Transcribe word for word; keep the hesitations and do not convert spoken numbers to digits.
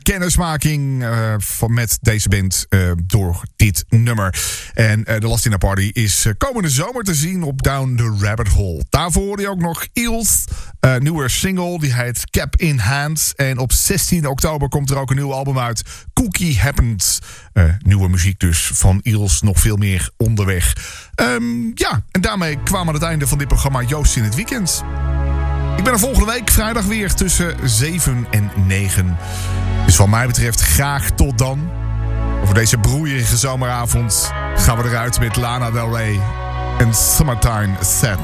kennismaking uh, van, met deze band uh, door dit nummer. En uh, de Last Dinner Party is uh, komende zomer te zien op Down the Rabbit Hole. Daarvoor hoorde je ook nog Eels, uh, nieuwe single, die heet Cap in Hand. En op zestien oktober komt er ook een nieuw album uit, Cookie Happens. Uh, nieuwe muziek dus van Eels, nog veel meer onderweg. Um, ja, en daarmee kwamen we aan het einde van dit programma Joost in het Weekend. Ik ben er volgende week vrijdag weer tussen zeven en negen. Dus wat mij betreft graag tot dan. Voor deze broeierige zomeravond gaan we eruit met Lana Del Rey en Summertime Sadness.